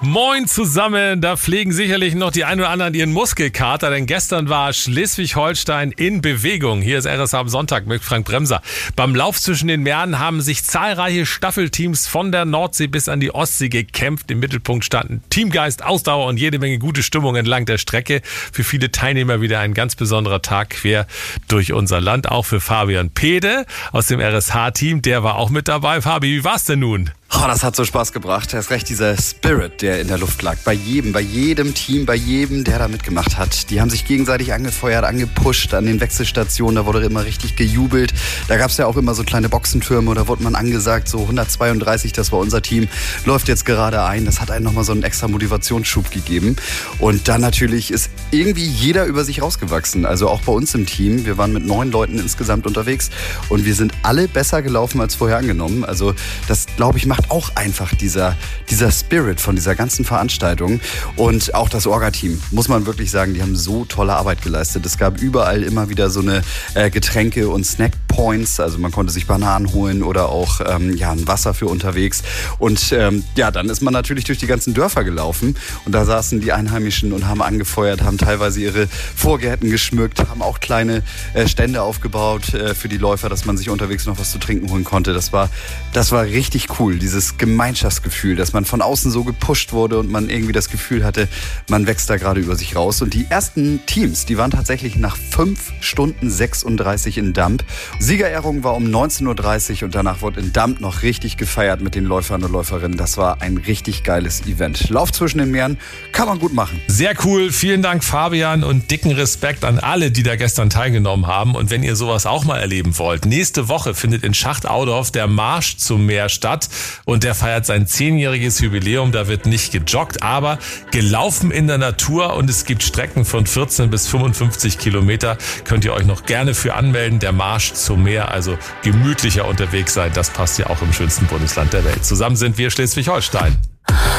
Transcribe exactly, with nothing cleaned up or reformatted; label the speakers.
Speaker 1: Moin zusammen, da pflegen sicherlich noch die ein oder anderen ihren Muskelkater, denn gestern war Schleswig-Holstein in Bewegung. Hier ist R S H am Sonntag mit Frank Bremser. Beim Lauf zwischen den Meeren haben sich zahlreiche Staffelteams von der Nordsee bis an die Ostsee gekämpft. Im Mittelpunkt standen Teamgeist, Ausdauer und jede Menge gute Stimmung entlang der Strecke. Für viele Teilnehmer wieder ein ganz besonderer Tag quer durch unser Land. Auch für Fabian Pede aus dem R S H-Team, der war auch mit dabei. Fabi, wie war's denn nun?
Speaker 2: Oh, das hat so Spaß gebracht. Erst recht dieser Spirit, der in der Luft lag. Bei jedem, bei jedem Team, bei jedem, der da mitgemacht hat. Die haben sich gegenseitig angefeuert, angepusht an den Wechselstationen. Da wurde immer richtig gejubelt. Da gab es ja auch immer so kleine Boxentürme. Da wurde man angesagt, so hundertzweiunddreißig, das war unser Team, läuft jetzt gerade ein. Das hat einen nochmal so einen extra Motivationsschub gegeben. Und dann natürlich ist irgendwie jeder über sich rausgewachsen. Also auch bei uns im Team. Wir waren mit neun Leuten insgesamt unterwegs. Und wir sind alle besser gelaufen als vorher angenommen. Also das, glaube ich, macht auch einfach dieser, dieser Spirit von dieser ganzen Veranstaltung. Und auch das Orga-Team, muss man wirklich sagen, die haben so tolle Arbeit geleistet. Es gab überall immer wieder so eine äh, Getränke- und Snackpoints. Also man konnte sich Bananen holen oder auch ähm, ja, ein Wasser für unterwegs. Und ähm, ja, dann ist man natürlich durch die ganzen Dörfer gelaufen. Und da saßen die Einheimischen und haben angefeuert, haben teilweise ihre Vorgärten geschmückt, haben auch kleine äh, Stände aufgebaut äh, für die Läufer, dass man sich unterwegs noch was zu trinken holen konnte. Das war, das war richtig cool. Dieses Gemeinschaftsgefühl, dass man von außen so gepusht wurde und man irgendwie das Gefühl hatte, man wächst da gerade über sich raus. Und die ersten Teams, die waren tatsächlich nach fünf Stunden sechsunddreißig in Damp. Siegerehrung war um neunzehn Uhr dreißig und danach wurde in Damp noch richtig gefeiert mit den Läufern und Läuferinnen. Das war ein richtig geiles Event. Lauf zwischen den Meeren kann man gut machen.
Speaker 1: Sehr cool. Vielen Dank, Fabian, und dicken Respekt an alle, die da gestern teilgenommen haben. Und wenn ihr sowas auch mal erleben wollt, nächste Woche findet in Schacht-Audorf der Marsch zum Meer statt. Und der feiert sein zehnjähriges Jubiläum. Da wird nicht gejoggt, aber gelaufen in der Natur. Und es gibt Strecken von vierzehn bis fünfundfünfzig Kilometer. Könnt ihr euch noch gerne für anmelden. Der Marsch zum Meer, also gemütlicher unterwegs sein. Das passt ja auch im schönsten Bundesland der Welt. Zusammen sind wir Schleswig-Holstein.